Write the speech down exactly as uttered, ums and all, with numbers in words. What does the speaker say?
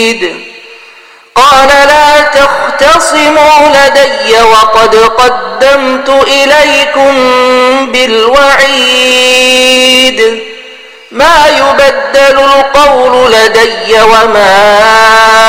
قال لا تختصموا لدي وقد قدمت إليكم بالوعيد ما يبدل القول لدي وما